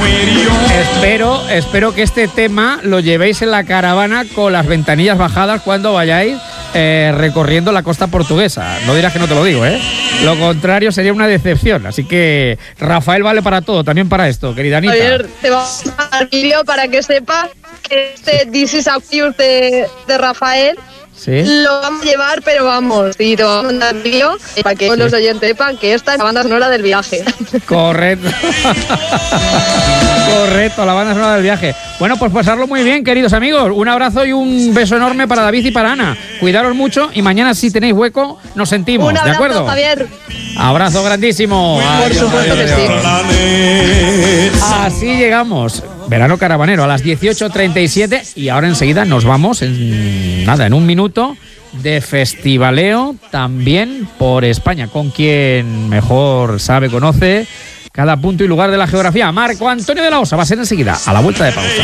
Espero que este tema lo llevéis en la caravana con las ventanillas bajadas cuando vayáis recorriendo la costa portuguesa. No dirás que no te lo digo, ¿eh? Lo contrario sería una decepción. Así que Rafael vale para todo, también para esto, querida Anita. Javier, te vamos a dar vídeo para que sepas que este This is a Cure de Rafael, ¿sí? Lo vamos a llevar, pero vamos, y te vamos a mandar vídeo para que los oyentes sepan que esta es la banda sonora del viaje. Correcto. Correcto, la banda sonora del viaje. Bueno, pues pasarlo muy bien, queridos amigos. Un abrazo y un beso enorme para David y para Ana. Cuidaros mucho y mañana, si tenéis hueco, nos sentimos. Un abrazo, ¿de acuerdo? Javier. Abrazo grandísimo. Por supuesto que sí. Así llegamos. Verano Caravanero a las 18:37 y ahora enseguida nos vamos en un minuto de festivaleo también por España, con quien mejor sabe, conoce cada punto y lugar de la geografía. Marco Antonio de la Osa va a ser enseguida, a la vuelta de pausa.